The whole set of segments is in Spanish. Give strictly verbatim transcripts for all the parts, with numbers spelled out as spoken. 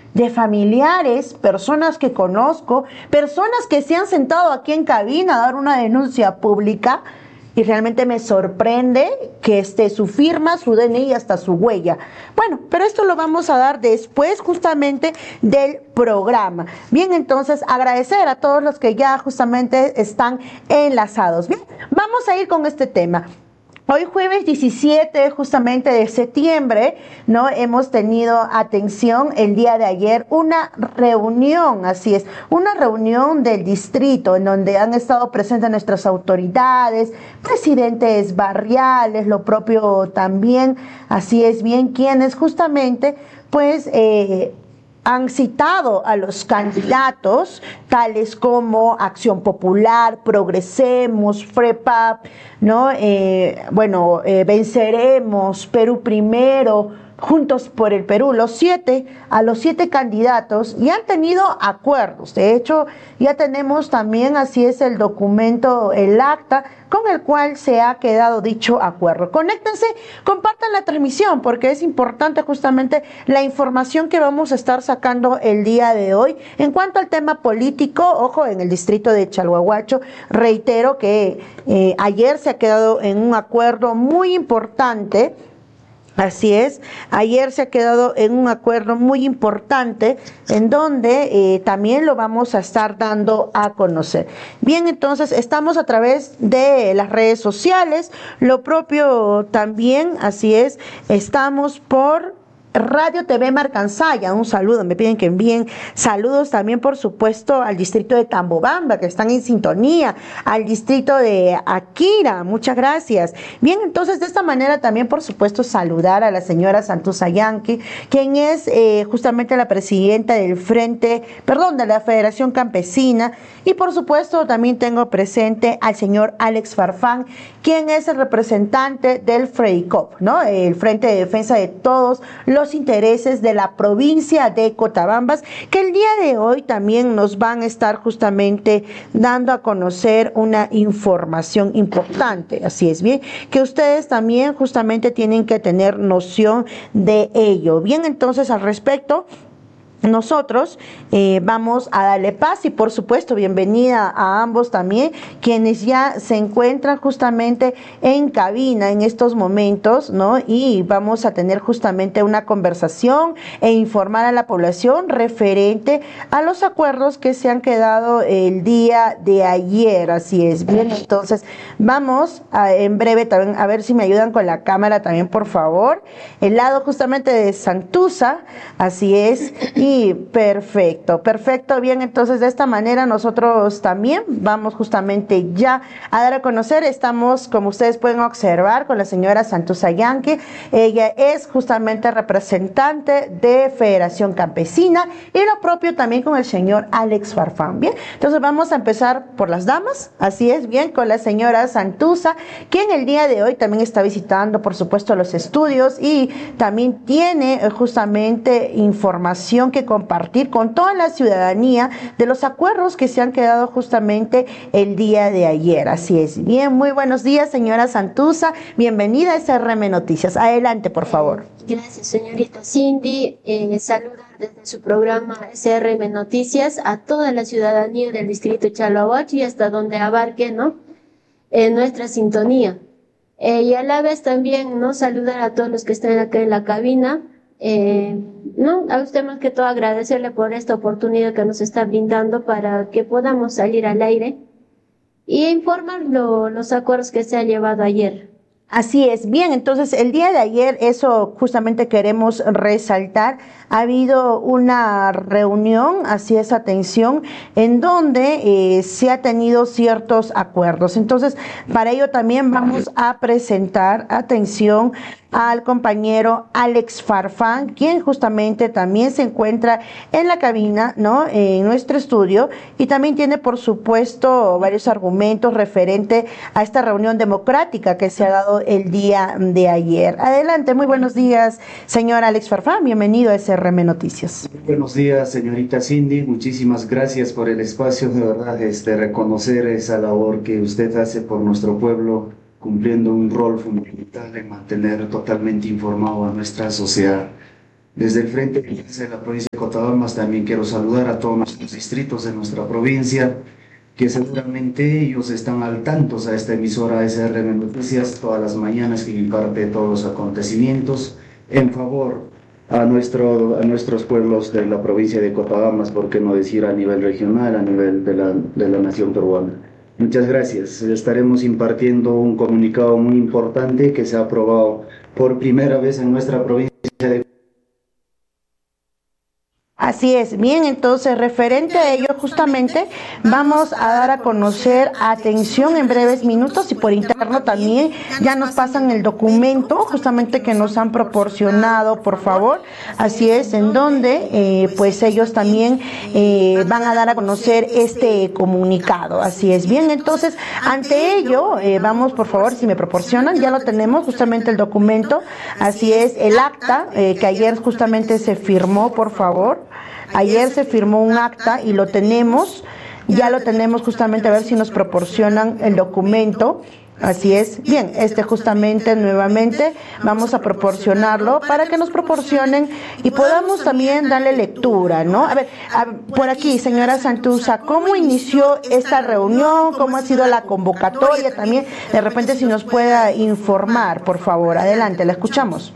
de familiares, personas que conozco, personas que se han sentado aquí en cabina a dar una denuncia pública, y realmente me sorprende que esté su firma, su D N I y hasta su huella. Bueno, pero esto lo vamos a dar después justamente del programa. Bien, entonces agradecer a todos los que ya justamente están enlazados. Bien, vamos a ir con este tema. Hoy jueves diecisiete justamente de septiembre, ¿no? Hemos tenido, atención, el día de ayer una reunión, así es, una reunión del distrito en donde han estado presentes nuestras autoridades, presidentes barriales, lo propio también, así es bien, quienes justamente pues eh, han citado a los candidatos, tales como Acción Popular, Progresemos, FREPAP, ¿no? Eh, bueno, eh, Venceremos, Perú Primero, Juntos por el Perú, los siete, a los siete candidatos, y han tenido acuerdos. De hecho, ya tenemos también, así es, el documento, el acta, con el cual se ha quedado dicho acuerdo. Conéctense, compartan la transmisión, porque es importante justamente la información que vamos a estar sacando el día de hoy. En cuanto al tema político, ojo, en el distrito de Chalhuahuacho, reitero que eh, ayer se ha quedado en un acuerdo muy importante. Así es, ayer se ha quedado en un acuerdo muy importante en donde eh, también lo vamos a estar dando a conocer. Bien, entonces estamos a través de las redes sociales, lo propio también, así es, estamos por Radio T V Marcansaya, un saludo, me piden que envíen saludos también, por supuesto, al distrito de Tambobamba, que están en sintonía, al distrito de Akira, muchas gracias. Bien, entonces de esta manera también, por supuesto, saludar a la señora Santuza Yanqui, quien es eh, justamente la presidenta del Frente, perdón, de la Federación Campesina, y por supuesto también tengo presente al señor Alex Farfán, quien es el representante del FREICOP, ¿no? El Frente de Defensa de Todos los Intereses de la provincia de Cotabambas, que el día de hoy también nos van a estar justamente dando a conocer una información importante. Así es, bien, que ustedes también justamente tienen que tener noción de ello. Bien, entonces al respecto, nosotros eh, vamos a darle paz y por supuesto bienvenida a ambos también, quienes ya se encuentran justamente en cabina en estos momentos, ¿no? Y vamos a tener justamente una conversación e informar a la población referente a los acuerdos que se han quedado el día de ayer. Así es, bien, entonces vamos a, en breve también a ver si me ayudan con la cámara también, por favor, el lado justamente de Santuza, así es. Y Sí, perfecto, perfecto, bien, entonces de esta manera nosotros también vamos justamente ya a dar a conocer, estamos, como ustedes pueden observar, con la señora Santuza Yanqui, ella es justamente representante de Federación Campesina, y lo propio también con el señor Alex Farfán. Bien, entonces vamos a empezar por las damas, así es, bien, con la señora Santuza, quien el día de hoy también está visitando, por supuesto, los estudios y también tiene justamente información que compartir con toda la ciudadanía de los acuerdos que se han quedado justamente el día de ayer. Así es. Bien, muy buenos días, señora Santuza. Bienvenida a S R M Noticias. Adelante, por favor. Eh, gracias, señorita Cindy. Eh, saludar desde su programa S R M Noticias a toda la ciudadanía del distrito Chalhuahuacho y hasta donde abarque, ¿no? Eh, nuestra sintonía. Eh, y a la vez también, ¿no? Saludar a todos los que están acá en la cabina. Eh, no, a usted más que todo agradecerle por esta oportunidad que nos está brindando para que podamos salir al aire y informar lo, los acuerdos que se han llevado ayer. Así es, bien, entonces el día de ayer, eso justamente queremos resaltar, ha habido una reunión, así es, atención, en donde eh, se ha tenido ciertos acuerdos. Entonces, para ello también vamos a presentar, atención, al compañero Alex Farfán, quien justamente también se encuentra en la cabina, ¿no? En nuestro estudio, y también tiene, por supuesto, varios argumentos referente a esta reunión democrática que se ha dado el día de ayer. Adelante, muy buenos días, señor Alex Farfán, bienvenido a S R M Noticias. Buenos días, señorita Cindy, muchísimas gracias por el espacio, de verdad, este, reconocer esa labor que usted hace por nuestro pueblo, cumpliendo un rol fundamental en mantener totalmente informado a nuestra sociedad. Desde el Frente de Defensa de la provincia de Cotabambas también quiero saludar a todos nuestros distritos de nuestra provincia, que seguramente ellos están al tanto a esta emisora S R M Noticias todas las mañanas que imparte todos los acontecimientos en favor a, nuestro, a nuestros pueblos de la provincia de Cotabambas, por qué no decir a nivel regional, a nivel de la, de la nación peruana. Muchas gracias. Estaremos impartiendo un comunicado muy importante que se ha aprobado por primera vez en nuestra provincia de Así es, bien, entonces referente a ello justamente vamos a dar a conocer, atención, en breves minutos y por interno también ya nos pasan el documento justamente que nos han proporcionado, por favor, así es, en donde eh, pues ellos también eh, van a dar a conocer este comunicado, así es, bien, entonces ante ello eh, vamos, por favor, si me proporcionan, ya lo tenemos justamente el documento, así es, el acta eh, que ayer justamente se firmó, por favor. Ayer se firmó un acta y lo tenemos, ya lo tenemos justamente, a ver si nos proporcionan el documento, así es, bien, este justamente nuevamente vamos a proporcionarlo para que nos proporcionen y podamos también darle lectura, ¿no? A ver, a, por aquí, señora Santuza, ¿cómo inició esta reunión? ¿Cómo ha sido la convocatoria también? De repente si nos pueda informar, por favor, adelante, la escuchamos.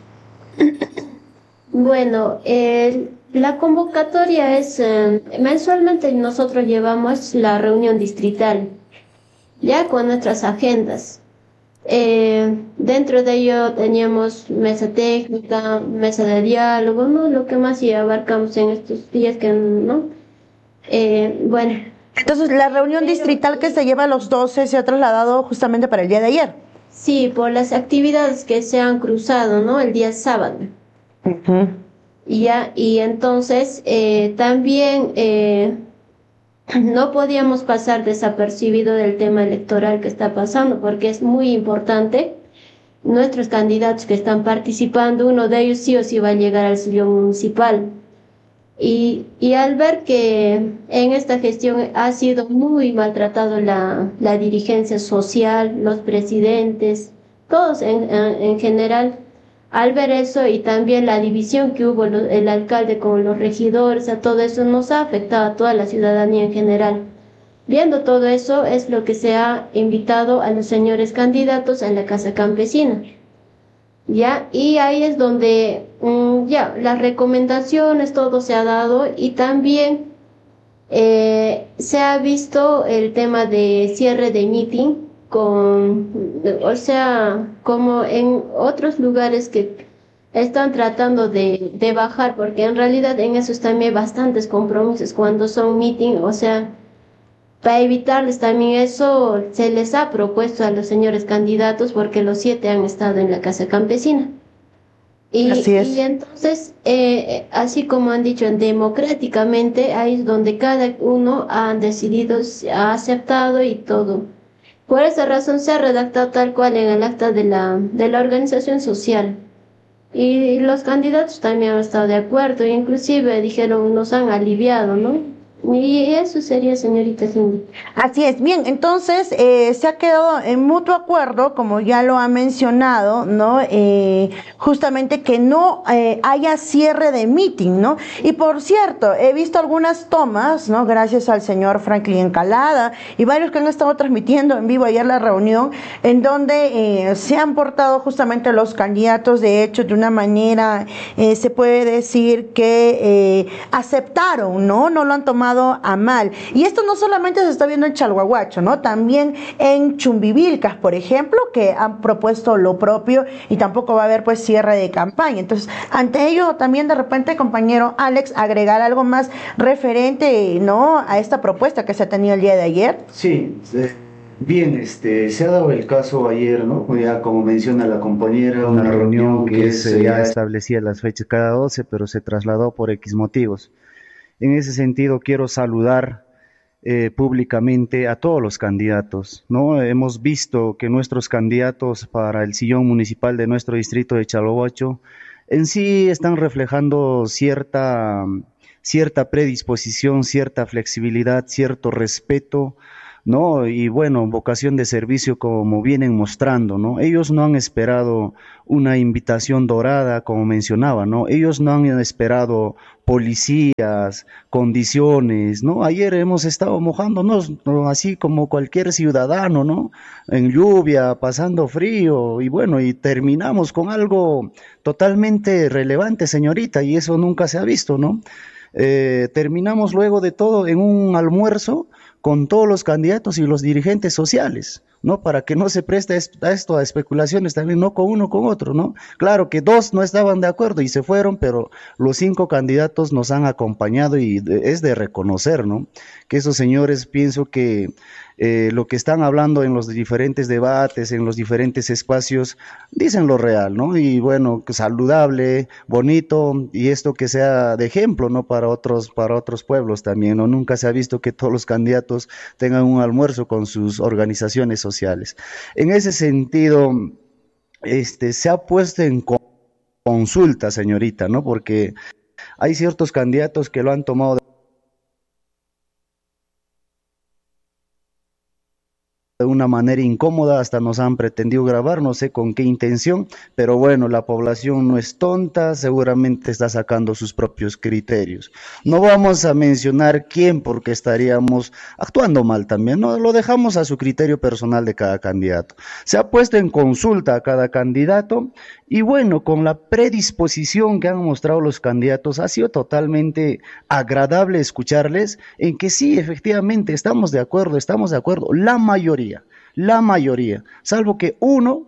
Bueno, el... La convocatoria es, eh, mensualmente nosotros llevamos la reunión distrital, ya con nuestras agendas. Eh, dentro de ello teníamos mesa técnica, mesa de diálogo, ¿no? Lo que más ya abarcamos en estos días que, ¿no? Eh, bueno. Entonces, la reunión distrital que se lleva a los doce se ha trasladado justamente para el día de ayer. Sí, por las actividades que se han cruzado, ¿no? El día sábado. Uh-huh. Ya, y entonces eh, también eh, no podíamos pasar desapercibido del tema electoral que está pasando, porque es muy importante. Nuestros candidatos que están participando, uno de ellos sí o sí va a llegar al sillón municipal. Y, y al ver que en esta gestión ha sido muy maltratado la, la dirigencia social, los presidentes, todos en, en, en general, al ver eso y también la división que hubo el alcalde con los regidores, a todo eso nos ha afectado a toda la ciudadanía en general. Viendo todo eso es lo que se ha invitado a los señores candidatos a la Casa Campesina. Ya, y ahí es donde mmm, ya las recomendaciones, todo se ha dado y también eh, se ha visto el tema de cierre de meeting. Con, o sea, como en otros lugares que están tratando de, de bajar, porque en realidad en esos también hay bastantes compromisos cuando son meeting, o sea, para evitarles también eso, se les ha propuesto a los señores candidatos, porque los siete han estado en la Casa Campesina. Y, así es. Y entonces, eh, así como han dicho, democráticamente, ahí es donde cada uno ha decidido, ha aceptado y todo. Por esa razón se ha redactado tal cual en el acta de la, de la organización social. Y los candidatos también han estado de acuerdo, inclusive dijeron, nos han aliviado, ¿no? Y eso sería, señorita Cindy. Así es, bien, entonces eh, se ha quedado en mutuo acuerdo, como ya lo ha mencionado, ¿no? Eh, justamente que no eh, haya cierre de meeting, ¿no? Y por cierto, he visto algunas tomas, ¿no? Gracias al señor Franklin Encalada y varios que han estado transmitiendo en vivo ayer la reunión, en donde eh, se han portado justamente los candidatos, de hecho, de una manera, eh, se puede decir que eh, aceptaron, ¿no? No lo han tomado a mal. Y esto no solamente se está viendo en Chalhuahuacho, ¿no? También en Chumbivilcas, por ejemplo, que han propuesto lo propio y tampoco va a haber pues cierre de campaña. Entonces, ante ello también de repente, compañero Alex, agregar algo más referente, ¿no? A esta propuesta que se ha tenido el día de ayer. Sí, eh, bien, este, se ha dado el caso ayer, ¿no? Ya como menciona la compañera, una reunión que se ya establecía las fechas cada doce, pero se trasladó por X motivos. En ese sentido, quiero saludar eh, públicamente a todos los candidatos, ¿no? Hemos visto que nuestros candidatos para el sillón municipal de nuestro distrito de Chalhuacho en sí están reflejando cierta, cierta predisposición, cierta flexibilidad, cierto respeto ¿no? Y bueno, vocación de servicio como vienen mostrando, ¿no? Ellos no han esperado una invitación dorada, como mencionaba, ¿no? Ellos no han esperado policías, condiciones, ¿no? Ayer hemos estado mojándonos, ¿no? Así como cualquier ciudadano, ¿no? En lluvia, pasando frío, y bueno, y terminamos con algo totalmente relevante, señorita, y eso nunca se ha visto, ¿no? Eh, terminamos luego de todo en un almuerzo con todos los candidatos y los dirigentes sociales, ¿no? Para que no se preste a esto a especulaciones también, no con uno, con otro, ¿no? Claro que dos no estaban de acuerdo y se fueron, pero los cinco candidatos nos han acompañado y es de reconocer, ¿no? Que esos señores, pienso que eh, lo que están hablando en los diferentes debates, en los diferentes espacios, dicen lo real, ¿no? Y bueno, saludable, bonito, y esto que sea de ejemplo, ¿no? Para otros, para otros pueblos también, ¿no? Nunca se ha visto que todos los candidatos tengan un almuerzo con sus organizaciones sociales. En ese sentido, este, se ha puesto en consulta, señorita, ¿no? Porque hay ciertos candidatos que lo han tomado de una manera incómoda, hasta nos han pretendido grabar, no sé con qué intención, pero bueno, la población no es tonta, seguramente está sacando sus propios criterios. No vamos a mencionar quién porque estaríamos actuando mal también, no, lo dejamos a su criterio personal de cada candidato. Se ha puesto en consulta a cada candidato y bueno, con la predisposición que han mostrado los candidatos, ha sido totalmente agradable escucharles en que sí, efectivamente, estamos de acuerdo, estamos de acuerdo, la mayoría, la mayoría, salvo que uno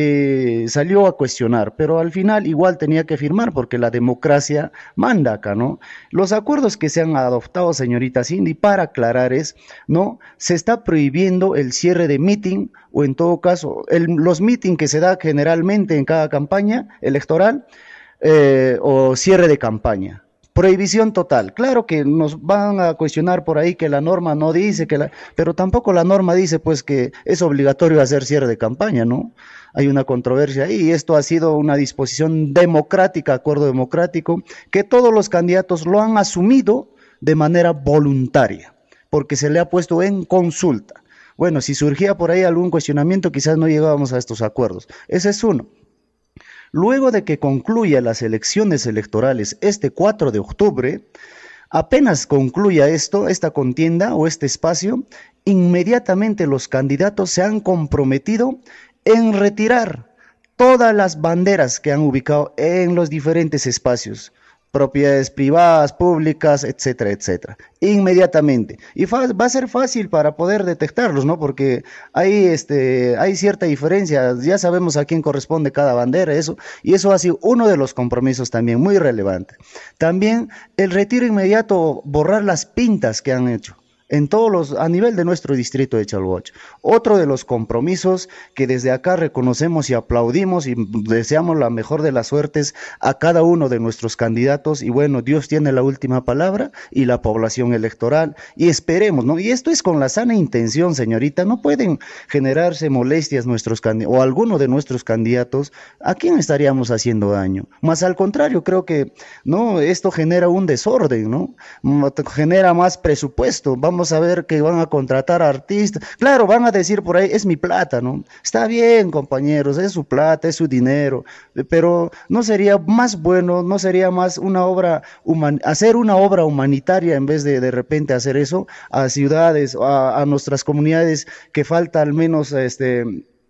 eh, salió a cuestionar, pero al final igual tenía que firmar porque la democracia manda acá, ¿no? Los acuerdos que se han adoptado, señorita Cindy, para aclarar es, ¿no? Se está prohibiendo el cierre de meeting o en todo caso, el, los meeting que se da generalmente en cada campaña electoral eh, o cierre de campaña. Prohibición total. Claro que nos van a cuestionar por ahí que la norma no dice, que la, pero tampoco la norma dice pues que es obligatorio hacer cierre de campaña, ¿no? Hay una controversia ahí y esto ha sido una disposición democrática, acuerdo democrático, que todos los candidatos lo han asumido de manera voluntaria, porque se le ha puesto en consulta. Bueno, si surgía por ahí algún cuestionamiento, quizás no llegábamos a estos acuerdos. Ese es uno. Luego de que concluya las elecciones electorales este cuatro de octubre, apenas concluya esto, esta contienda o este espacio, inmediatamente los candidatos se han comprometido en retirar todas las banderas que han ubicado en los diferentes espacios, propiedades privadas, públicas, etcétera, etcétera, inmediatamente. Y va a ser fácil para poder detectarlos, ¿no? Porque hay, este, hay cierta diferencia, ya sabemos a quién corresponde cada bandera, eso, y eso ha sido uno de los compromisos también muy relevante. También el retiro inmediato, borrar las pintas que han hecho en todos los, a nivel de nuestro distrito de Chalhuacho. Otro de los compromisos que desde acá reconocemos y aplaudimos y deseamos la mejor de las suertes a cada uno de nuestros candidatos y bueno, Dios tiene la última palabra y la población electoral y esperemos, ¿no? Y esto es con la sana intención, señorita, no pueden generarse molestias nuestros candidatos o alguno de nuestros candidatos, ¿a quién estaríamos haciendo daño? Más al contrario, creo que, no, esto genera un desorden, ¿no? Genera más presupuesto, vamos Vamos a ver que van a contratar artistas. Claro, van a decir por ahí, es mi plata, ¿no? Está bien, compañeros, es su plata, es su dinero, pero no sería más bueno, no sería más una obra, human, hacer una obra humanitaria en vez de de repente hacer eso a ciudades, a, a nuestras comunidades que falta al menos, este...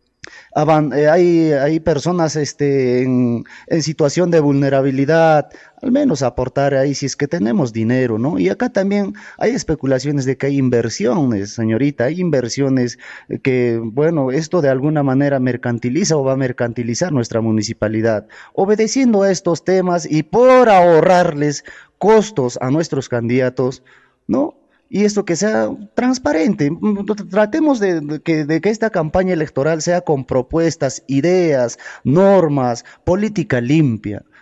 Hay, hay personas este, en, en situación de vulnerabilidad, al menos aportar ahí si es que tenemos dinero, ¿no? Y acá también hay especulaciones de que hay inversiones, señorita, hay inversiones que, bueno, esto de alguna manera mercantiliza o va a mercantilizar nuestra municipalidad. Obedeciendo a estos temas y por ahorrarles costos a nuestros candidatos, ¿no? Y esto que sea transparente, tratemos de, de, que, de que esta campaña electoral sea con propuestas, ideas, normas, política limpia.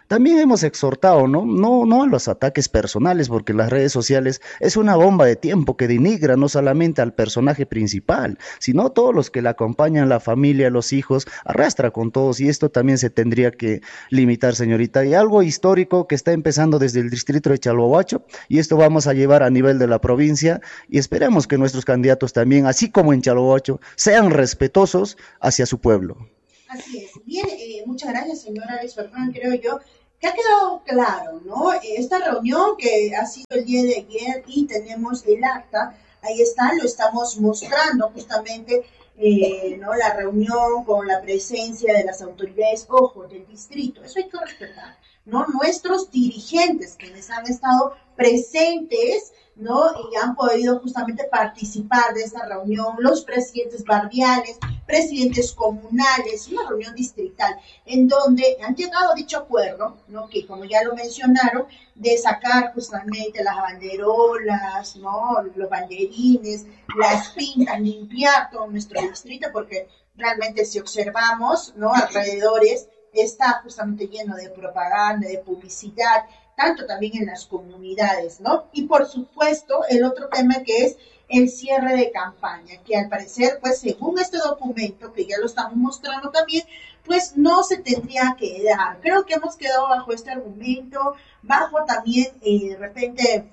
También hemos exhortado, ¿no? No, no a los ataques personales, porque las redes sociales es una bomba de tiempo que denigra no solamente al personaje principal, sino a todos los que la acompañan, la familia, los hijos, arrastra con todos, y esto también se tendría que limitar, señorita. Y algo histórico que está empezando desde el distrito de Chalhuahuacho, y esto vamos a llevar a nivel de la provincia, y esperemos que nuestros candidatos también, así como en Chalhuahuacho, sean respetuosos hacia su pueblo. Así es. Bien, eh, muchas gracias, señora Alex Fernández. Creo yo que ha quedado claro, ¿no? Esta reunión que ha sido el día de ayer y tenemos el acta, ahí está, lo estamos mostrando justamente, eh, ¿no? La reunión con la presencia de las autoridades, ojo, del distrito, eso hay que respetar, ¿no? Nuestros dirigentes quienes han estado presentes, ¿no? Y han podido justamente participar de esta reunión, los presidentes barriales, presidentes comunales, una reunión distrital, en donde han llegado a dicho acuerdo, ¿no? Que como ya lo mencionaron, de sacar justamente las banderolas, ¿no? Los banderines, las pintas, limpiar todo nuestro distrito, porque realmente si observamos, ¿no? Alrededores está justamente lleno de propaganda, de publicidad, tanto también en las comunidades, ¿no? Y por supuesto, el otro tema que es el cierre de campaña, que al parecer, pues según este documento, que ya lo estamos mostrando también, pues no se tendría que dar. Creo que hemos quedado bajo este argumento, bajo también, eh, de repente,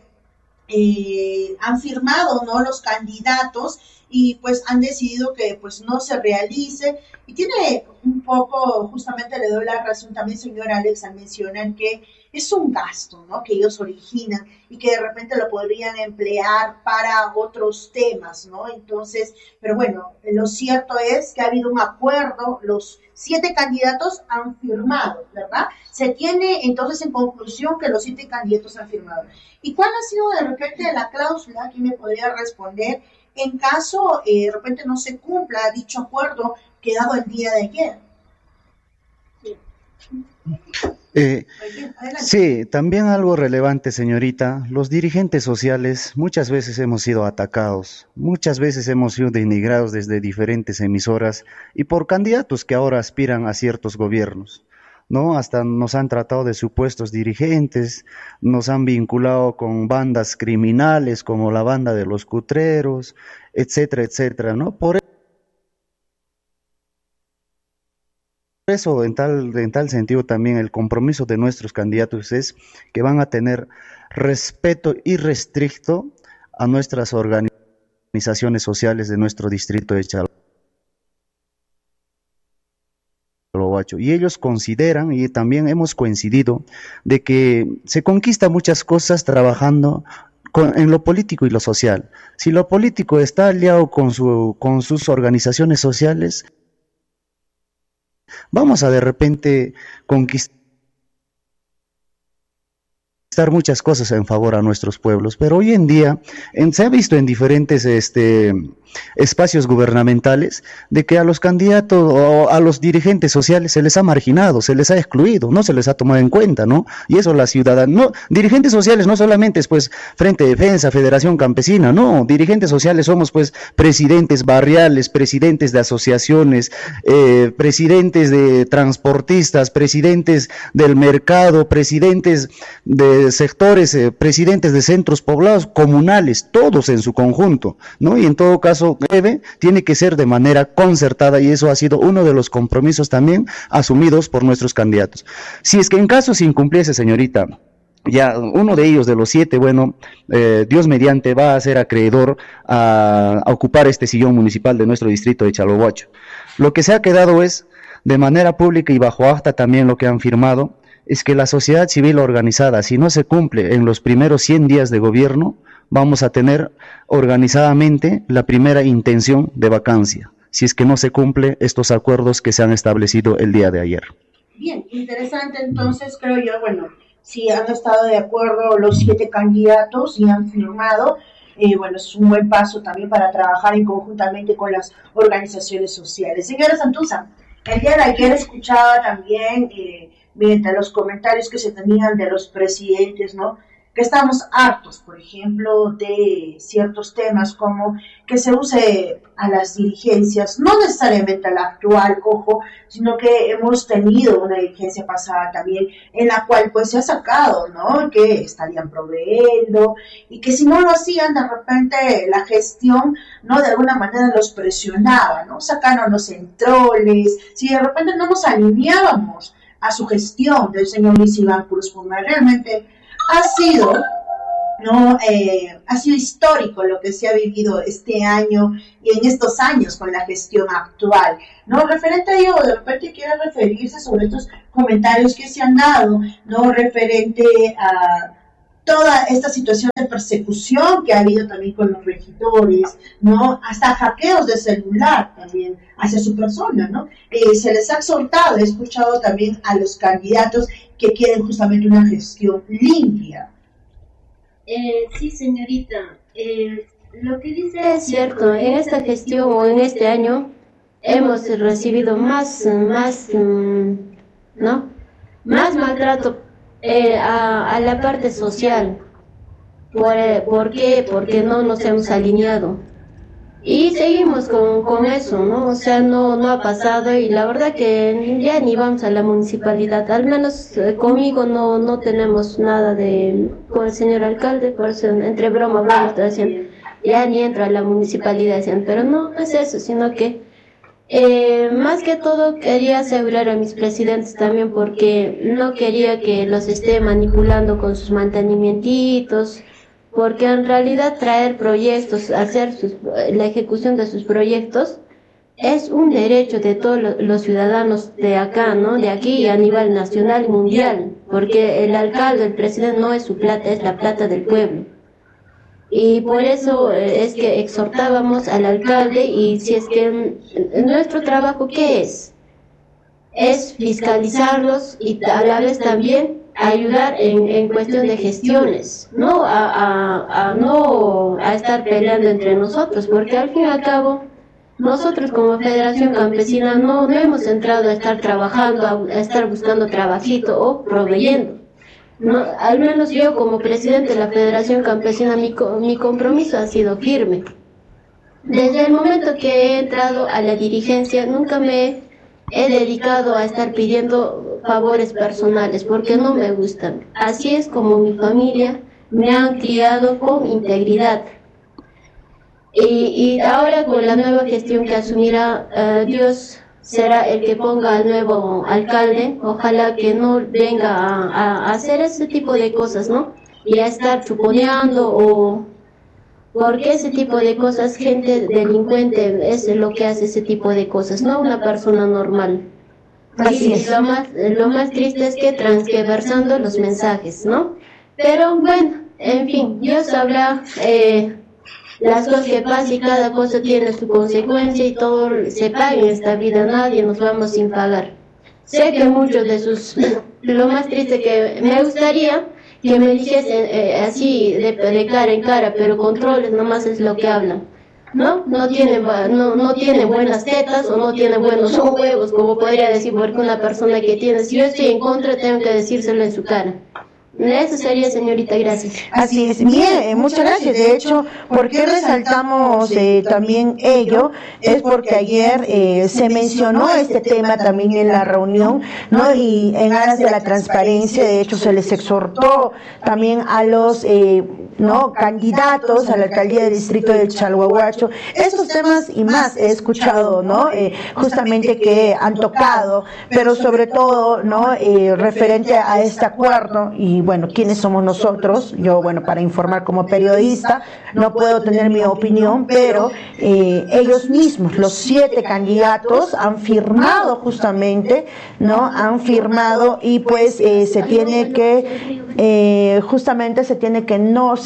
eh, han firmado, ¿no? Los candidatos y pues han decidido que pues no se realice, y tiene un poco, justamente le doy la razón también, señora Alex, al mencionar que es un gasto, ¿no? Que ellos originan y que de repente lo podrían emplear para otros temas, ¿no? Entonces, pero bueno, lo cierto es que ha habido un acuerdo, los siete candidatos han firmado, ¿verdad? Se tiene entonces en conclusión que los siete candidatos han firmado. ¿Y cuál ha sido de repente la cláusula? ¿Quién me podría responder? En caso eh, de repente no se cumpla dicho acuerdo quedado el día de ayer. Eh, sí, también algo relevante, señorita. Los dirigentes sociales muchas veces hemos sido atacados, muchas veces hemos sido denigrados desde diferentes emisoras y por candidatos que ahora aspiran a ciertos gobiernos, ¿no? Hasta nos han tratado de supuestos dirigentes, nos han vinculado con bandas criminales como la banda de los cutreros, etcétera, etcétera, ¿no? Por eso, en tal, en tal sentido, también el compromiso de nuestros candidatos es que van a tener respeto irrestricto a nuestras organizaciones sociales de nuestro distrito de Chalhuahuacho. Y ellos consideran, y también hemos coincidido, de que se conquista muchas cosas trabajando con, en lo político y lo social. Si lo político está aliado con, su, con sus organizaciones sociales, vamos a de repente conquistar muchas cosas en favor a nuestros pueblos, pero hoy en día en, se ha visto en diferentes este, espacios gubernamentales de que a los candidatos o a los dirigentes sociales se les ha marginado, se les ha excluido, no se les ha tomado en cuenta, ¿no? Y eso la ciudadanía, no, dirigentes sociales no solamente es pues Frente Defensa, Federación Campesina, no, dirigentes sociales somos pues presidentes barriales, presidentes de asociaciones, eh, presidentes de transportistas, presidentes del mercado, presidentes de sectores, eh, presidentes de centros poblados, comunales, todos en su conjunto, ¿no? Y en todo caso debe, tiene que ser de manera concertada, y eso ha sido uno de los compromisos también asumidos por nuestros candidatos. Si es que en caso se incumpliese, señorita, ya uno de ellos, de los siete, bueno, eh, Dios mediante, va a ser acreedor a, a ocupar este sillón municipal de nuestro distrito de Chalhuahuacho. Lo que se ha quedado es, de manera pública y bajo acta también lo que han firmado, es que la sociedad civil organizada, si no se cumple en los primeros cien días de gobierno, vamos a tener organizadamente la primera intención de vacancia, si es que no se cumple estos acuerdos que se han establecido el día de ayer. Bien, interesante entonces, creo yo, bueno, si han estado de acuerdo los siete candidatos y han firmado, eh, bueno, es un buen paso también para trabajar en conjuntamente con las organizaciones sociales. Señora Santuza, el día de ayer escuchaba también, eh, mediante los comentarios que se tenían de los presidentes, ¿no? que estamos hartos, por ejemplo, de ciertos temas como que se use a las dirigencias, no necesariamente a la actual, ojo, sino que hemos tenido una dirigencia pasada también en la cual pues se ha sacado, ¿no?, que estarían proveyendo y que si no lo hacían, de repente la gestión, ¿no?, de alguna manera los presionaba, ¿no?, sacándonos en troles, si de repente no nos alineábamos a su gestión del señor Luis Iván Cruz Puma. Realmente ha sido, ¿no? Eh, ha sido histórico lo que se ha vivido este año y en estos años con la gestión actual, ¿no? Referente a ello, de repente quiere referirse sobre estos comentarios que se han dado, ¿no? Referente a toda esta situación de persecución que ha habido también con los regidores, ¿no? Hasta hackeos de celular también hacia su persona, ¿no? Eh, se les ha exhortado, he escuchado también a los candidatos que quieren justamente una gestión limpia. Eh, sí, señorita, eh, lo que dice es cierto. En esta gestión o en este año hemos recibido más, más, ¿no?, más maltrato eh, a, a la parte social. ¿Por, ¿Por qué? Porque no nos hemos alineado. Y seguimos con, con eso, ¿no? O sea, no, no ha pasado y la verdad que ya ni vamos a la municipalidad. Al menos eh, conmigo no, no tenemos nada de, con el señor alcalde, por eso entre broma, broma, está diciendo, ya ni entra a la municipalidad, decían, pero no, no es eso, sino que eh, más que todo quería asegurar a mis presidentes también porque no quería que los esté manipulando con sus mantenimientos. Porque en realidad traer proyectos, hacer sus, la ejecución de sus proyectos es un derecho de todos los ciudadanos de acá, ¿no? De aquí a nivel nacional y mundial, porque el alcalde, el presidente no es su plata, es la plata del pueblo. Y por eso es que exhortábamos al alcalde y si es que nuestro trabajo, ¿qué es? Es fiscalizarlos y a la vez también ayudar en, en cuestión de gestiones, no a, a, a no a estar peleando entre nosotros, porque al fin y al cabo nosotros como Federación Campesina no, no hemos entrado a estar trabajando, a, a estar buscando trabajito o proveyendo. No, al menos yo como presidente de la Federación Campesina mi, mi compromiso ha sido firme. Desde el momento que he entrado a la dirigencia nunca me he dedicado a estar pidiendo favores personales porque no me gustan. Así es como mi familia me han criado con integridad. Y, y ahora con la nueva gestión que asumirá uh, Dios será el que ponga al nuevo alcalde. Ojalá que no venga a, a hacer ese tipo de cosas, ¿no? Y a estar chuponeando o... Porque ese tipo de cosas, gente delincuente es lo que hace ese tipo de cosas, no una persona normal. Así es. Lo más, lo más triste es que transversando los mensajes, ¿no? Pero bueno, en fin, Dios sabrá eh, las cosas que pasan y cada cosa tiene su consecuencia y todo se paga en esta vida, nadie nos vamos sin pagar. Sé que muchos de sus, lo más triste que me gustaría que me dijesen eh, así de, de cara en cara, pero controles nomás es lo que hablan, ¿no? No tienen, no, no tienen buenas tetas o no tienen buenos huevos, como podría decir, porque una persona que tiene, si yo estoy en contra, tengo que decírselo en su cara. Eso sería, señorita, gracias. Así es. Bien, eh, muchas gracias. De hecho, ¿por qué resaltamos eh, también ello? Es porque ayer eh, se mencionó este tema también en la reunión, ¿no? Y en aras de la transparencia, de hecho, se les exhortó también a los eh, no candidatos a la alcaldía del distrito de Chalhuahuacho. Estos temas y más he escuchado, ¿no? Eh, justamente que han tocado, pero sobre todo, ¿no? Eh, referente a este acuerdo y bueno, ¿quiénes somos nosotros? Yo, bueno, para informar como periodista, no puedo tener mi opinión, pero eh, ellos mismos, los siete candidatos, han firmado justamente, ¿no? Han firmado y pues eh, se tiene que, eh, justamente se tiene que no se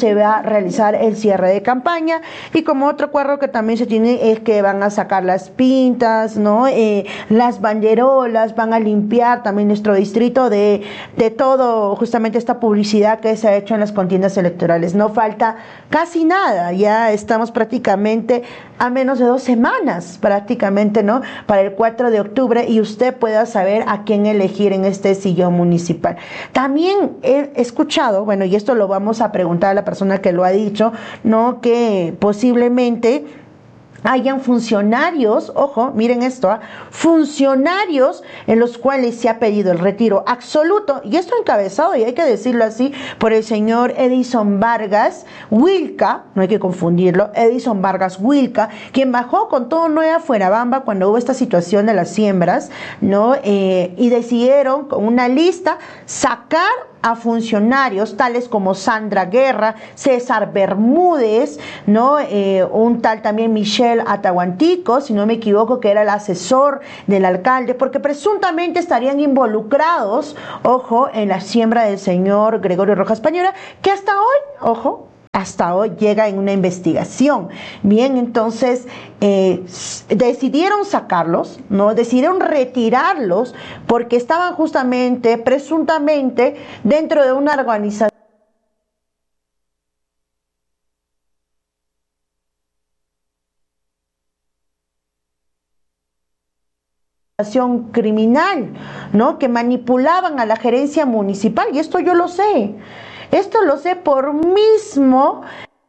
se va a realizar el cierre de campaña. Y como otro acuerdo que también se tiene es que van a sacar las pintas, ¿no? Eh, las banderolas, van a limpiar también nuestro distrito de, de todo, justamente esta publicidad que se ha hecho en las contiendas electorales. No falta casi nada, ya estamos prácticamente a menos de dos semanas, prácticamente, ¿no? Para el cuatro de octubre, y usted pueda saber a quién elegir en este sillón municipal. También he escuchado, bueno, y esto lo vamos a preguntar a la persona que lo ha dicho, ¿no? Que posiblemente hayan funcionarios, ojo, miren esto, ¿eh? funcionarios en los cuales se ha pedido el retiro absoluto, y esto encabezado, y hay que decirlo así, por el señor Edison Vargas Wilca, no hay que confundirlo, Edison Vargas Wilca, quien bajó con todo Nueva Fuerabamba cuando hubo esta situación de las siembras, ¿no? Eh, y decidieron con una lista sacar a funcionarios tales como Sandra Guerra, César Bermúdez, ¿no? Eh, un tal también Michelle Atahuantico, si no me equivoco, que era el asesor del alcalde, porque presuntamente estarían involucrados, ojo, en la siembra del señor Gregorio Rojas Pañora, que hasta hoy, ojo, hasta hoy llega en una investigación. Bien, entonces eh, decidieron sacarlos, ¿no? Decidieron retirarlos porque estaban justamente, presuntamente, dentro de una organización criminal, ¿no? Que manipulaban a la gerencia municipal, y esto yo lo sé. Esto lo sé por mismo,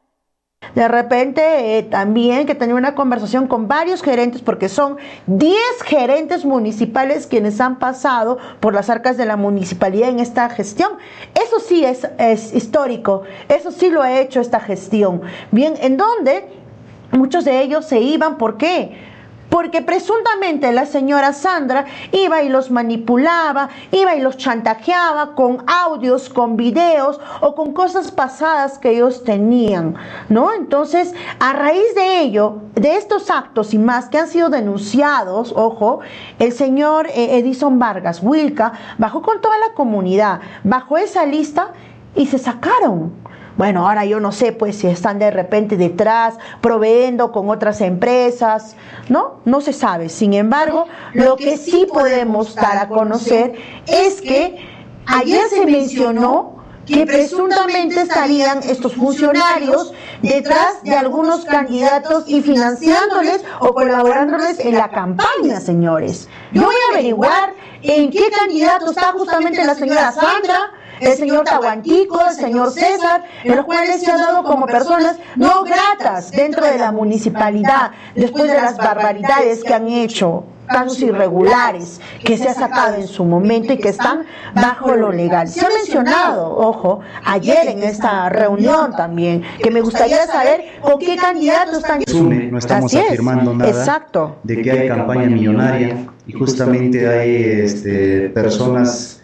de repente eh, también que tenía una conversación con varios gerentes, porque son diez gerentes municipales quienes han pasado por las arcas de la municipalidad en esta gestión. Eso sí es, es histórico, eso sí lo ha hecho esta gestión. Bien, en donde muchos de ellos se iban, ¿por qué? Porque presuntamente la señora Sandra iba y los manipulaba, iba y los chantajeaba con audios, con videos o con cosas pasadas que ellos tenían, ¿no? Entonces, a raíz de ello, de estos actos y más que han sido denunciados, ojo, el señor eh, Edison Vargas Wilca bajó con toda la comunidad, bajó esa lista y se sacaron. Bueno, ahora yo no sé pues si están de repente detrás, proveyendo con otras empresas, ¿no? No se sabe. Sin embargo, lo que sí podemos dar a conocer es que ayer se mencionó que presuntamente estarían estos funcionarios detrás de algunos candidatos y financiándoles o colaborándoles en la campaña, señores. Yo voy a averiguar en qué candidato está justamente la señora Sandra, el señor Tahuantico, el señor César, en los cuales se han dado como personas no gratas dentro de la municipalidad, después de las barbaridades que han hecho, casos irregulares que se ha sacado en su momento y que están bajo lo legal. Se ha mencionado, ojo, ayer en esta reunión también, que me gustaría saber con qué candidatos están. No estamos afirmando nada. Exacto. De que hay campaña millonaria y justamente hay este, personas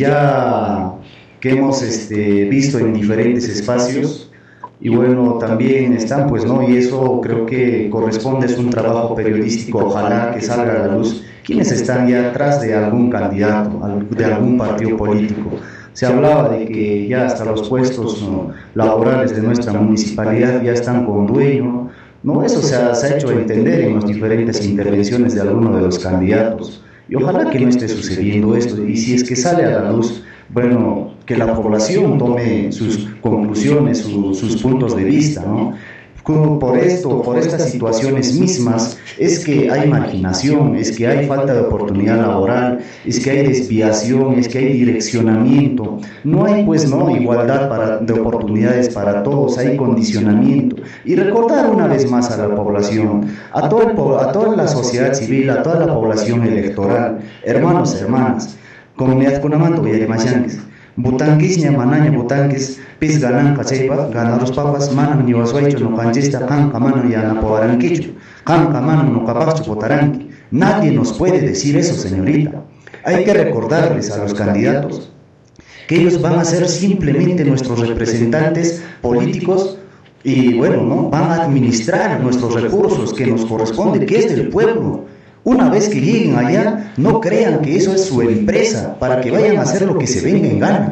ya que hemos este, visto en diferentes espacios, y bueno, también están pues, ¿no? Y eso creo que corresponde, es un trabajo periodístico, ojalá que salga a la luz quienes están ya atrás de algún candidato, de algún partido político. Se hablaba de que ya hasta los puestos, ¿no?, laborales de nuestra municipalidad ya están con dueño, ¿no? Eso se ha, se ha hecho entender en las diferentes intervenciones de algunos de los candidatos, y ojalá que no esté sucediendo esto, y si es que sale a la luz, bueno, que la población tome sus conclusiones, su, sus puntos de vista, ¿no? Por esto, por estas situaciones mismas, es que hay marginación, es que hay falta de oportunidad laboral, es que hay desviación, es que hay direccionamiento, no hay pues no igualdad para, de oportunidades para todos, hay condicionamiento. Y recordar una vez más a la población, a, todo el, a toda la sociedad civil, a toda la población electoral, hermanos, hermanas, comunidad Cunamanto, Villayamashanques, Butanquis, Ñamanaña, Butanquis, Pis ganan Cachaipa, ganaros papas, manan ni wasuaicho, no canchista, can camano y anapoaranquicho, can camano no capacho potaranqui. Nadie nos puede decir eso, señorita. Hay que recordarles a los candidatos que ellos van a ser simplemente nuestros representantes políticos y, bueno, ¿no?, van a administrar nuestros recursos que nos corresponde, que es del pueblo. Una vez que lleguen allá, no crean que eso es su empresa para que vayan a hacer lo que se venga en gana.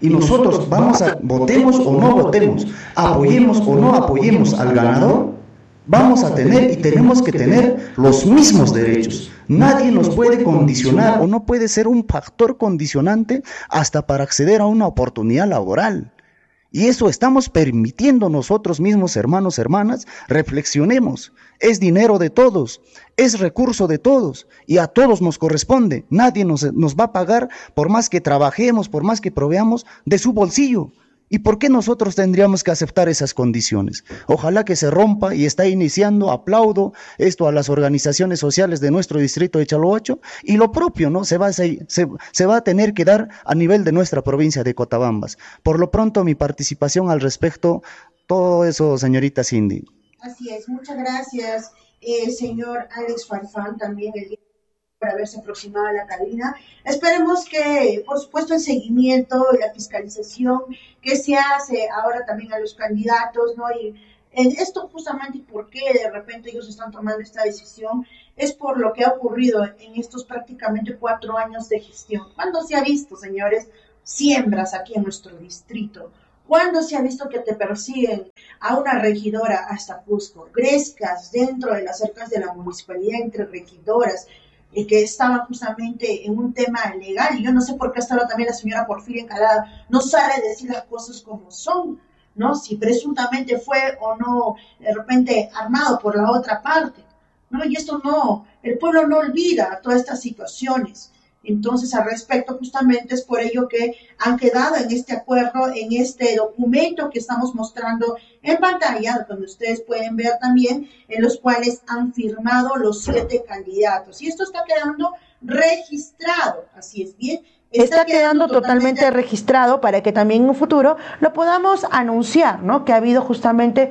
y nosotros vamos a, votemos o no votemos, apoyemos o no apoyemos al ganador, vamos a tener y tenemos que tener los mismos derechos. Nadie nos puede condicionar o no puede ser un factor condicionante hasta para acceder a una oportunidad laboral. Y eso estamos permitiendo nosotros mismos, hermanos, hermanas, reflexionemos. Es dinero de todos, es recurso de todos y a todos nos corresponde. Nadie nos, nos va a pagar por más que trabajemos, por más que proveamos de su bolsillo. ¿Y por qué nosotros tendríamos que aceptar esas condiciones? Ojalá que se rompa y está iniciando, aplaudo esto a las organizaciones sociales de nuestro distrito de Chaloacho y lo propio, ¿no? Se va, a, se, se va a tener que dar a nivel de nuestra provincia de Cotabambas. Por lo pronto mi participación al respecto, todo eso, señorita Cindy. Así es, muchas gracias, eh, señor Alex Farfán, también el día por haberse aproximado a la cabina. Esperemos que, por supuesto, el seguimiento y la fiscalización que se hace ahora también a los candidatos, ¿no? Y en esto justamente, ¿por qué de repente ellos están tomando esta decisión? Es por lo que ha ocurrido en estos prácticamente cuatro años de gestión. ¿Cuándo se ha visto, señores, siembras aquí en nuestro distrito? ¿Cuándo se ha visto que te persiguen a una regidora hasta Cusco? Grescas dentro de las cercas de la municipalidad entre regidoras, y que estaba justamente en un tema legal, y yo no sé por qué hasta ahora también la señora Porfiria Encalada no sabe decir las cosas como son, ¿no? Si presuntamente fue o no, de repente, armado por la otra parte, ¿no? Y esto no, el pueblo no olvida todas estas situaciones. Entonces, al respecto, justamente es por ello que han quedado en este acuerdo, en este documento que estamos mostrando en pantalla, donde ustedes pueden ver también, en los cuales han firmado los siete candidatos. Y esto está quedando registrado, así es bien. Está, está quedando totalmente, totalmente registrado para que también en un futuro lo podamos anunciar, ¿no? Que ha habido justamente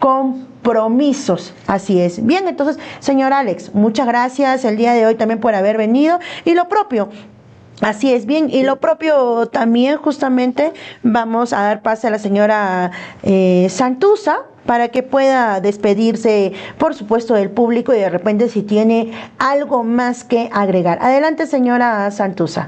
compromisos, así es. Bien, entonces, señor Alex, muchas gracias el día de hoy también por haber venido y lo propio. Así es, bien, y lo propio también justamente vamos a dar pase a la señora eh, Santuza para que pueda despedirse, por supuesto, del público y de repente si tiene algo más que agregar. Adelante, señora Santuza.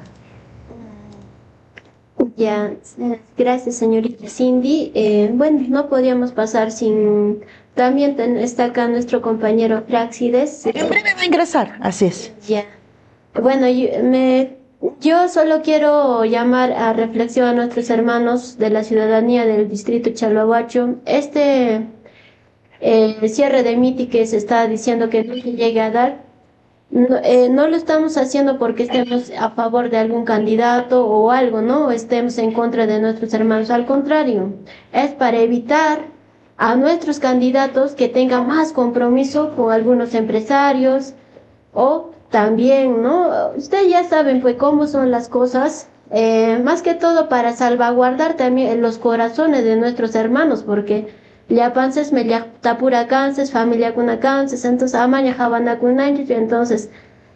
Ya, gracias señorita Cindy. Eh, bueno, no podíamos pasar sin... También ten, está acá nuestro compañero Praxides. En breve va a ingresar, así es. Ya. Bueno, yo, me, yo solo quiero llamar a reflexión a nuestros hermanos de la ciudadanía del distrito Chalahuacho. Este eh, cierre de Miti que se está diciendo que no se llegue a dar, No, eh, no lo estamos haciendo porque estemos a favor de algún candidato o algo, ¿no? O estemos en contra de nuestros hermanos. Al contrario, es para evitar a nuestros candidatos que tengan más compromiso con algunos empresarios o también, ¿no? Ustedes ya saben, pues, cómo son las cosas. Eh, más que todo para salvaguardar también los corazones de nuestros hermanos, porque Llapanses me tapura canses, familia kuna canses, entonces amaña jabana kunanchis, entonces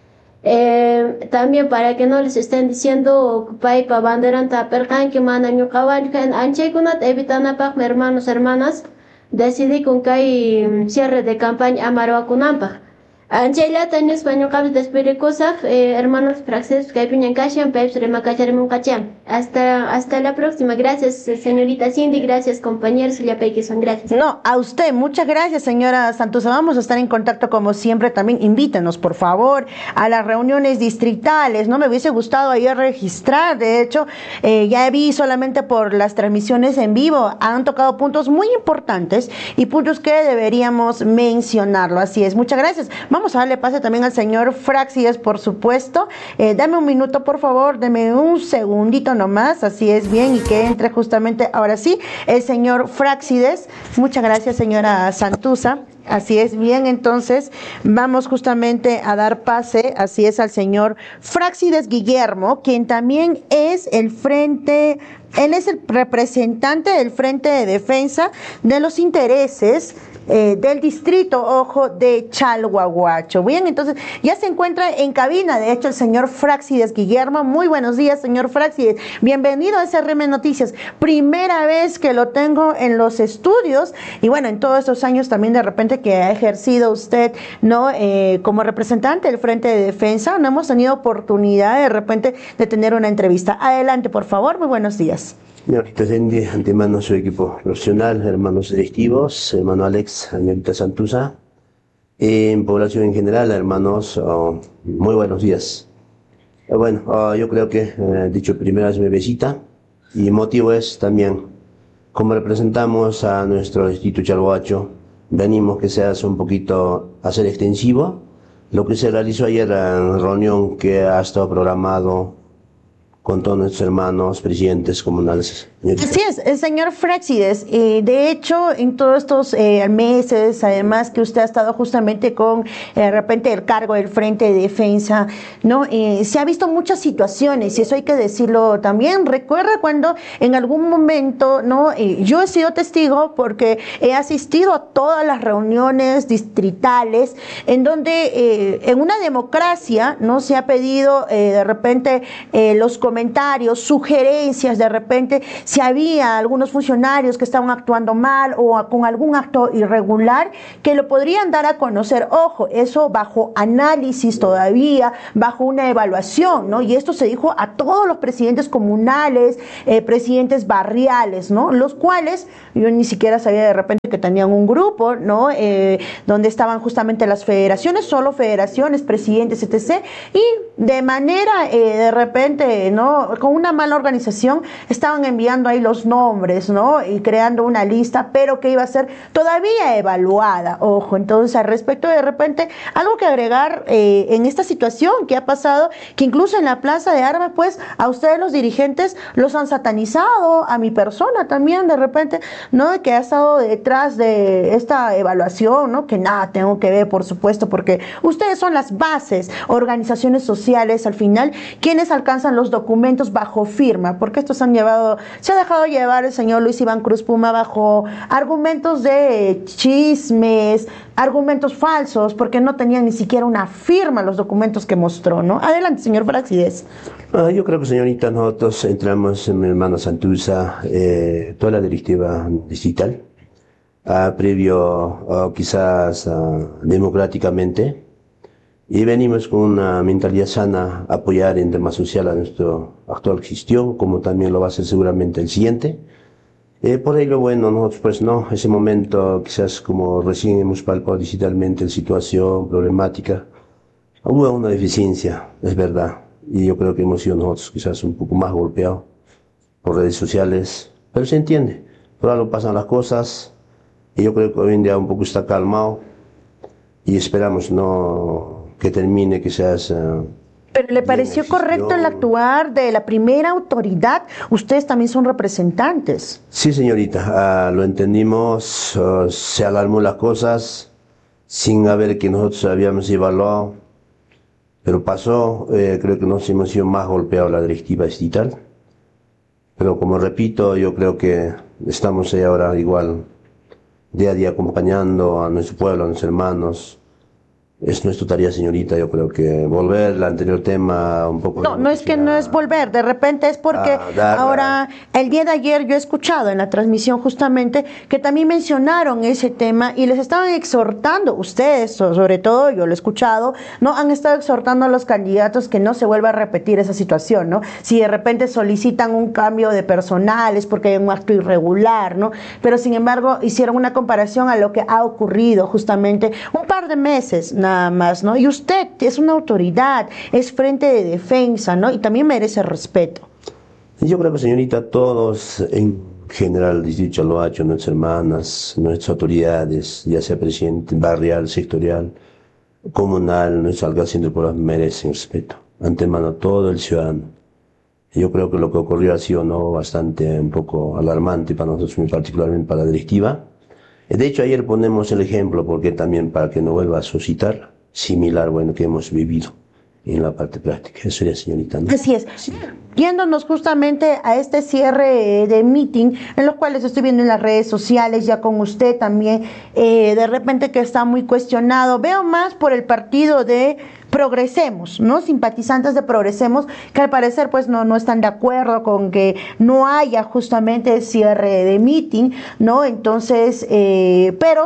eh, también para que no les estén diciendo paipa banderan tapercan que manaño cabalcan anche kunat evitanapag hermanos hermanas decidí con que hay cierre de campaña amaro kunampa. Anchela tenía español cabos de espiricosa, eh, hermanos praxis que piñan cachan, peps remacacharem cachan. Hasta, hasta la próxima. Gracias, señorita Cindy. Gracias, compañeros. Que son gracias. No, a usted. Muchas gracias, señora Santuza. Vamos a estar en contacto como siempre. También invítenos, por favor, a las reuniones distritales. No me hubiese gustado ayer registrar. De hecho, eh, ya vi solamente por las transmisiones en vivo. Han tocado puntos muy importantes y puntos que deberíamos mencionarlo. Así es. Muchas gracias. Vamos Vamos a darle pase también al señor Fraxides, por supuesto. Eh, dame un minuto, por favor, dame un segundito nomás, así es bien, y que entre justamente ahora sí el señor Fraxides. Muchas gracias, señora Santuza. Así es bien, entonces vamos justamente a dar pase, así es, al señor Fraxides Guillermo, quien también es el frente, él es el representante del Frente de Defensa de los Intereses Eh, del distrito, ojo, de Chalhuahuacho. Bien, entonces ya se encuentra en cabina, de hecho, el señor Fraxides Guillermo. Muy buenos días, señor Fraxides. Bienvenido a S R M Noticias. Primera vez que lo tengo en los estudios y bueno, en todos estos años también de repente que ha ejercido usted, ¿no? Eh, como representante del Frente de Defensa, no hemos tenido oportunidad de repente de tener una entrevista. Adelante, por favor. Muy buenos días. Señorita Cindy, antemano su equipo profesional, hermanos directivos, hermano Alex, señorita Santuza, en población en general, hermanos, oh, muy buenos días. Eh, Bueno, oh, yo creo que, eh, dicho primera vez me visita, y el motivo es también, como representamos a nuestro distrito Chalhuacho, venimos que se hace un poquito, a ser extensivo, lo que se realizó ayer en reunión que ha estado programado con todos nuestros hermanos presidentes comunales. Así es, el señor Fráxides. Eh, de hecho, en todos estos eh, meses, además que usted ha estado justamente con, eh, de repente, el cargo del Frente de Defensa, ¿no? Eh, se ha visto muchas situaciones, y eso hay que decirlo también. Recuerda cuando en algún momento, ¿no? Eh, yo he sido testigo porque he asistido a todas las reuniones distritales en donde eh, en una democracia, ¿no? Se ha pedido eh, de repente eh, los comentarios, sugerencias, de repente si había algunos funcionarios que estaban actuando mal o con algún acto irregular, que lo podrían dar a conocer. Ojo, eso bajo análisis todavía, bajo una evaluación, ¿no? Y esto se dijo a todos los presidentes comunales, eh, presidentes barriales, ¿no? Los cuales yo ni siquiera sabía de repente que tenían un grupo, ¿no? Eh, donde estaban justamente las federaciones, solo federaciones, presidentes, etcétera. Y de manera, eh, de repente, ¿no? Con una mala organización, estaban enviando ahí los nombres, ¿no? Y creando una lista, pero que iba a ser todavía evaluada. Ojo, entonces, al respecto, de repente, algo que agregar eh, en esta situación que ha pasado, que incluso en la Plaza de Armas, pues, a ustedes los dirigentes los han satanizado, a mi persona también, de repente, ¿no? Que ha estado detrás de esta evaluación, ¿no? Que nada tengo que ver, por supuesto, porque ustedes son las bases, organizaciones sociales, al final, quienes alcanzan los documentos bajo firma, porque estos han llevado, se ha dejado llevar el señor Luis Iván Cruz Puma bajo argumentos de chismes, argumentos falsos, porque no tenían ni siquiera una firma los documentos que mostró, ¿no? Adelante, señor Fráxides. Ah, yo creo que, señorita, nosotros entramos en mi hermana Santuza, eh, toda la directiva digital, ah, previo, ah, quizás ah, democráticamente, y venimos con una mentalidad sana a apoyar en tema social a nuestra actual gestión, como también lo va a hacer seguramente el siguiente. Eh, por ello, bueno, nosotros pues no, ese momento quizás como recién hemos palpado digitalmente la situación problemática, hubo una deficiencia, es verdad, y yo creo que hemos sido nosotros quizás un poco más golpeados por redes sociales, pero se entiende, por algo pasan las cosas, y yo creo que hoy en día un poco está calmado, y esperamos no que termine quizás... Uh, ¿Pero le pareció correcto el actuar de la primera autoridad? Ustedes también son representantes. Sí, señorita, uh, lo entendimos, uh, se alarmó las cosas sin haber que nosotros habíamos evaluado, pero pasó, eh, creo que nos hemos sido más golpeados la directiva digital, pero como repito, yo creo que estamos ahí ahora igual, día a día acompañando a nuestro pueblo, a nuestros hermanos. Es nuestra tarea, señorita, yo creo que volver al anterior tema un poco... No, no es que no es volver, de repente es porque ahora, el día de ayer yo he escuchado en la transmisión justamente que también mencionaron ese tema y les estaban exhortando, ustedes sobre todo, yo lo he escuchado, no han estado exhortando a los candidatos que no se vuelva a repetir esa situación, ¿no? Si de repente solicitan un cambio de personal es porque hay un acto irregular, ¿no? Pero sin embargo hicieron una comparación a lo que ha ocurrido justamente un par de meses, ¿no? Nada más, ¿no? Y usted es una autoridad, es Frente de Defensa, ¿no? Y también merece respeto. Yo creo que, señorita, todos en general, distrito Chalhuacho, nuestras hermanas, nuestras autoridades, ya sea presidente barrial, sectorial, comunal, nuestros alcaldes del pueblo merecen respeto. Antemano, todo el ciudadano. Yo creo que lo que ocurrió ha sido, ¿no?, bastante, un poco alarmante para nosotros, particularmente para la directiva. De hecho, ayer ponemos el ejemplo, porque también para que no vuelva a suscitar, similar, bueno, que hemos vivido en la parte práctica. Eso sería, señorita, ¿no? Así es. Sí. Yéndonos justamente a este cierre de meeting, en los cuales estoy viendo en las redes sociales, ya con usted también, eh, de repente que está muy cuestionado, veo más por el partido de Progresemos, ¿no? Simpatizantes de Progresemos, que al parecer pues no, no están de acuerdo con que no haya justamente cierre de meeting, ¿no? Entonces, eh, pero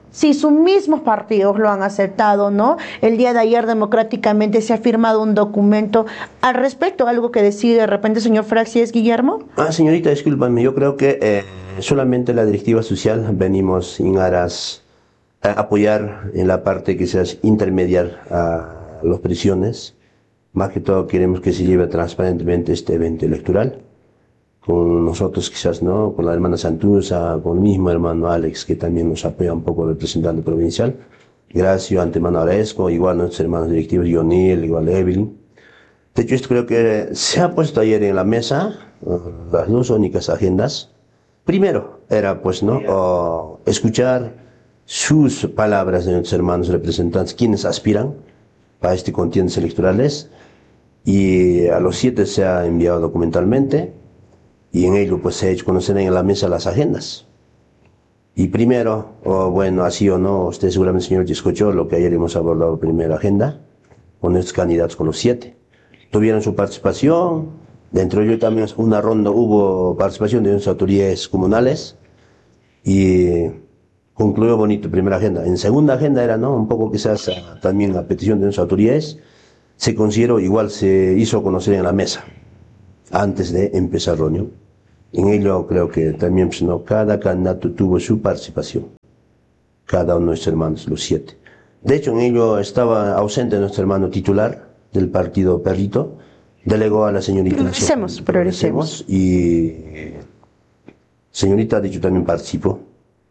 si sus mismos partidos lo han aceptado, ¿no? El día de ayer democráticamente se ha firmado un documento al respecto, algo que decide de repente, señor Fraxies, Guillermo. Ah, señorita, discúlpame, yo creo que eh, solamente la directiva social venimos en aras a apoyar en la parte que sea intermediar a las prisiones. Más que todo queremos que se lleve transparentemente este evento electoral. Con nosotros quizás, ¿no? Con la hermana Santuza, con el mismo hermano Alex, que también nos apoya un poco el representante provincial. Gracias, antemano agradezco, igual nuestros hermanos directivos, Yonil, igual Evelyn. De hecho, esto creo que se ha puesto ayer en la mesa, uh, las dos únicas agendas. Primero era, pues, ¿no? Uh, escuchar sus palabras de nuestros hermanos representantes, quienes aspiran para este contiendas electorales, y a los siete se ha enviado documentalmente, y en ello pues se ha hecho conocer en la mesa las agendas. Y primero, oh, bueno, así o no, usted seguramente, señor, escuchó lo que ayer hemos abordado en primera agenda, con nuestros candidatos, con los siete. Tuvieron su participación, dentro de ello también una ronda hubo participación de nuestras autoridades comunales, y concluyó bonito primera agenda. En segunda agenda era, ¿no? Un poco quizás también a petición de nuestras autoridades, se consideró, igual se hizo conocer en la mesa, antes de empezar la reunión. En ello creo que también, pues, ¿no? Cada candidato tuvo su participación, cada uno de nuestros hermanos, los siete. De hecho, en ello estaba ausente nuestro hermano titular del partido Perrito, delegó a la señorita. Progresemos, progresemos. Y señorita, de hecho, también participó.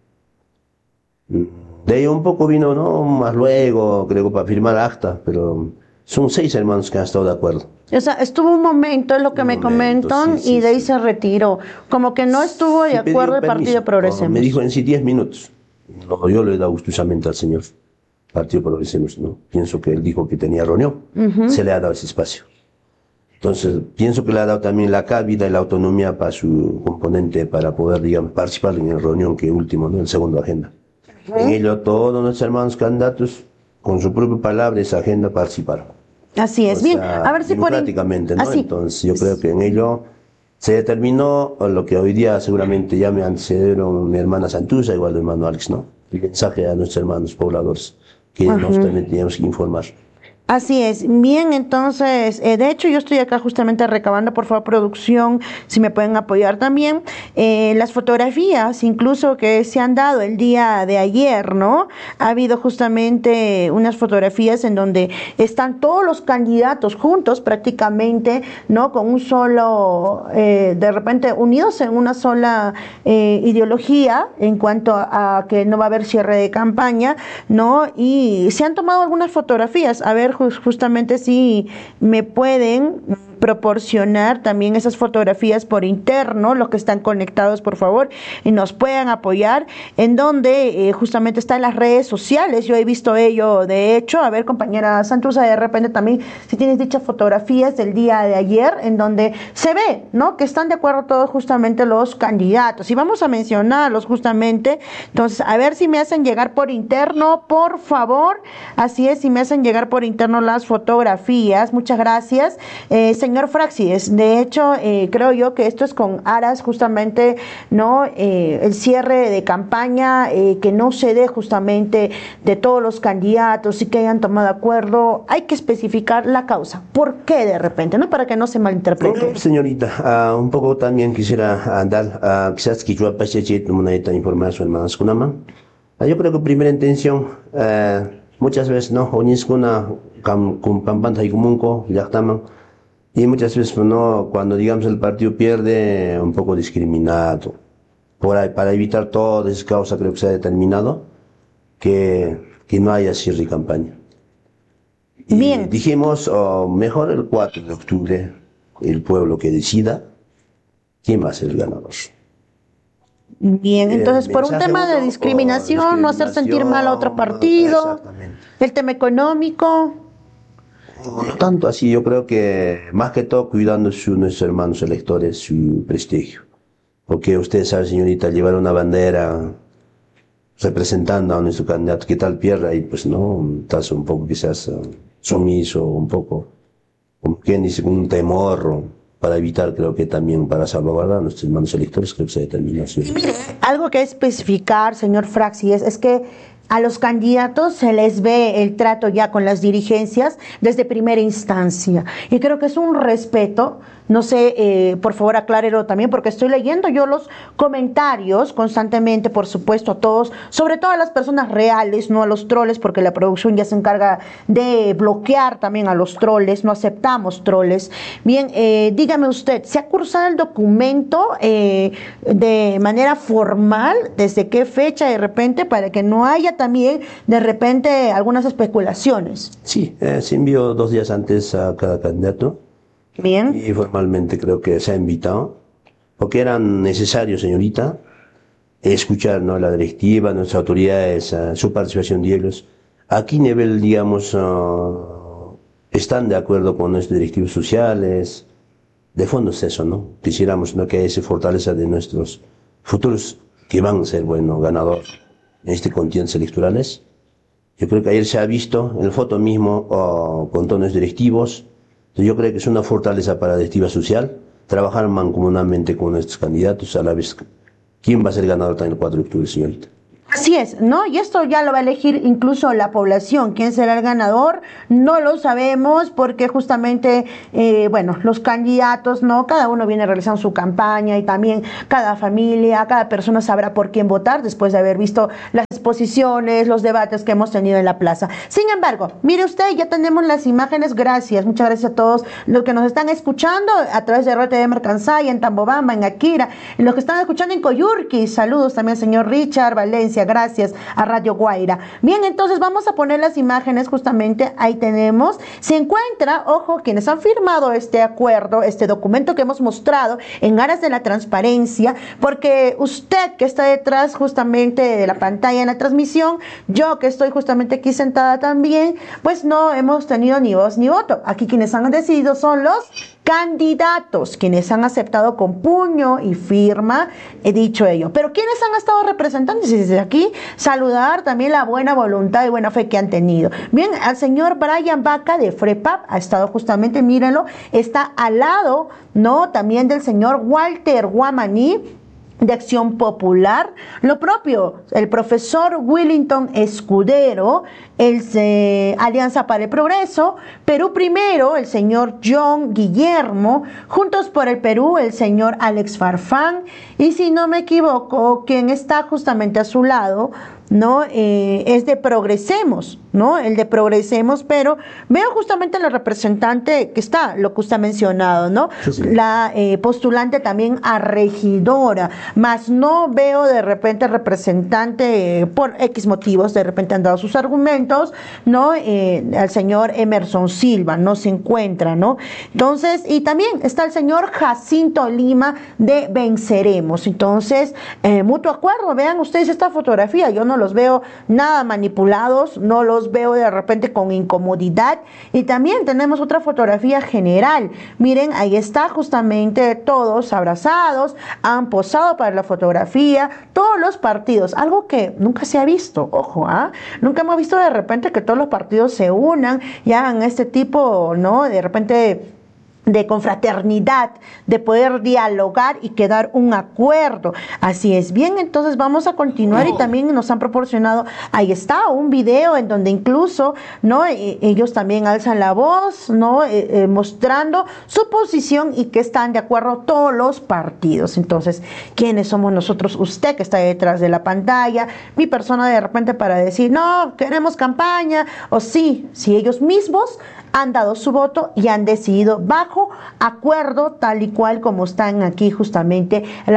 De ello un poco vino, ¿no? Más luego, creo, para firmar acta, pero son seis hermanos que han estado de acuerdo. O sea, estuvo un momento, es lo que un me momento, comentan, sí, sí, y de ahí sí. se retiró. Como que no estuvo de sí, acuerdo el Partido Progresemos. Me dijo en sí diez minutos. No, yo le he dado gustosamente al señor Partido Progresemos, ¿no? Pienso que él dijo que tenía reunión. Uh-huh. Se le ha dado ese espacio. Entonces, pienso que le ha dado también la cabida y la autonomía para su componente, para poder, digamos, participar en la reunión que último, ¿no? El segundo agenda. Uh-huh. En ello, todos nuestros hermanos candidatos, con su propia palabra, esa agenda participaron. Así es, o bien, sea, a ver si por democráticamente, ¿no? Así. Entonces yo creo que en ello se determinó lo que hoy día seguramente ya me antecedieron mi hermana Santuza, igual el hermano Alex, ¿no? El mensaje a nuestros hermanos pobladores que uh-huh. nosotros también teníamos que informar. Así es. Bien, entonces, eh, de hecho yo estoy acá justamente recabando, por favor, producción, si me pueden apoyar también, eh, las fotografías, incluso que se han dado el día de ayer, ¿no? Ha habido justamente unas fotografías en donde están todos los candidatos juntos prácticamente, ¿no? Con un solo, eh, de repente, unidos en una sola eh, ideología en cuanto a, a que no va a haber cierre de campaña, ¿no? Y se han tomado algunas fotografías, a ver, justamente si me pueden proporcionar también esas fotografías por interno, los que están conectados, por favor, y nos puedan apoyar, en donde eh, justamente están las redes sociales. Yo he visto ello, de hecho, a ver, compañera Santuza, de repente también, si tienes dichas fotografías del día de ayer, en donde se ve, ¿no?, que están de acuerdo todos justamente los candidatos, y vamos a mencionarlos justamente. Entonces, a ver si me hacen llegar por interno, por favor. Así es, si me hacen llegar por interno las fotografías, muchas gracias. Eh, Señor Fraxies, de hecho, eh, creo yo que esto es con aras justamente, ¿no? Eh, el cierre de campaña, eh, que no se dé justamente de todos los candidatos y que hayan tomado acuerdo. Hay que especificar la causa. ¿Por qué de repente? ¿No? Para que no se malinterprete. Señorita, uh, un poco también quisiera uh, dar, uh, quizás que yo apache una información más con ama. Uh, yo creo que primera intención, uh, muchas veces, ¿no? Oniscuna, con pampanta y comunco, ya estamos. Y muchas veces, ¿no?, cuando digamos el partido pierde, un poco discriminado. Por ahí, para evitar toda esa causa, creo que se ha determinado que, que no haya cierre de campaña. Y bien. Dijimos, oh, mejor el cuatro de octubre, el pueblo que decida quién va a ser el ganador. Bien, entonces, por un tema de discriminación, discriminación, no hacer sentir mal a otro partido, el tema económico. No, no tanto así, yo creo que más que todo cuidando su, nuestros hermanos electores, su prestigio. Porque usted sabe, señorita, llevar una bandera representando a nuestro candidato, que tal pierda, y pues no, estás un poco quizás uh, sumiso, un poco, como quien dice, con un temor, para evitar, creo que también para salvaguardar a nuestros hermanos electores, creo que se determina así. Algo que especificar, señor Fraxies, es que a los candidatos se les ve el trato ya con las dirigencias desde primera instancia. Y creo que es un respeto, no sé, eh, por favor aclárelo también, porque estoy leyendo yo los comentarios constantemente, por supuesto, a todos, sobre todo a las personas reales, no a los troles, porque la producción ya se encarga de bloquear también a los troles, no aceptamos troles. Bien, eh, dígame usted, ¿se ha cursado el documento eh, de manera formal? ¿Desde qué fecha de repente? Para que no haya también de repente algunas especulaciones. Sí, eh, se envió dos días antes a cada candidato. Bien. Y formalmente creo que se ha invitado, porque era necesario, señorita, escuchar, ¿no?, la directiva, nuestras autoridades, uh, su participación de ellos. ¿A qué nivel, digamos, uh, están de acuerdo con nuestros directivos sociales? De fondo es eso, ¿no? Quisiéramos, ¿no?, que haya fortaleza de nuestros futuros que van a ser, bueno, ganadores en este contienda electorales. Yo creo que ayer se ha visto en la foto mismo uh, con todos los directivos. Yo creo que es una fortaleza para la directiva social trabajar mancomunadamente con nuestros candidatos a la vez. ¿Quién va a ser ganador también el cuatro de octubre, señorita? Así es, ¿no? Y esto ya lo va a elegir incluso la población. ¿Quién será el ganador? No lo sabemos porque justamente, eh, bueno, los candidatos, ¿no? Cada uno viene realizando su campaña y también cada familia, cada persona sabrá por quién votar después de haber visto las exposiciones, los debates que hemos tenido en la plaza. Sin embargo, mire usted, ya tenemos las imágenes. Gracias, muchas gracias a todos los que nos están escuchando a través de R T V Mercancaya, en Tambobamba, en Akira, en los que están escuchando en Coyurqui. Saludos también al señor Richard Valencia. Gracias a Radio Guaira. Bien, entonces vamos a poner las imágenes justamente, ahí tenemos, se encuentra, ojo, quienes han firmado este acuerdo, este documento que hemos mostrado en aras de la transparencia, porque usted que está detrás justamente de la pantalla en la transmisión, yo que estoy justamente aquí sentada también, pues no hemos tenido ni voz ni voto. Aquí quienes han decidido son los candidatos, quienes han aceptado con puño y firma, he dicho ello. Pero ¿quiénes han estado representando? Y desde aquí saludar también la buena voluntad y buena fe que han tenido. Bien, al señor Brian Vaca de FREPAP ha estado justamente, mírenlo, está al lado, ¿no?, también del señor Walter Guamaní, de Acción Popular. Lo propio, el profesor Willington Escudero, el eh, Alianza para el Progreso, Perú Primero, el señor John Guillermo, Juntos por el Perú, el señor Alex Farfán, y si no me equivoco, quien está justamente a su lado, ¿no?, eh, es de Progresemos, ¿no? El de Progresemos, pero veo justamente la representante que está, lo que usted ha mencionado, ¿no? Sí, sí. La eh, postulante también a regidora, más no veo de repente representante eh, por X motivos, de repente han dado sus argumentos, ¿no? Eh, al señor Emerson Silva, no se encuentra, ¿no? Entonces, y también está el señor Jacinto Lima de Venceremos. Entonces, eh, mutuo acuerdo, vean ustedes esta fotografía, yo no los veo nada manipulados, no los veo de repente con incomodidad. Y también tenemos otra fotografía general, miren, ahí está justamente todos abrazados, han posado para la fotografía, todos los partidos, algo que nunca se ha visto, ojo, ¿ah? Nunca hemos visto de repente que todos los partidos se unan y hagan este tipo, ¿no?, de repente de confraternidad, de poder dialogar y quedar un acuerdo. Así es. Bien, entonces vamos a continuar. Y también nos han proporcionado, ahí está, un video en donde incluso, ¿no?, e ellos también alzan la voz, ¿no?, eh, eh, mostrando su posición y que están de acuerdo todos los partidos. Entonces, ¿quiénes somos nosotros? Usted que está detrás de la pantalla, mi persona de repente para decir, no, queremos campaña, o sí, si ellos mismos han dado su voto y han decidido bajo acuerdo, tal y cual como están aquí justamente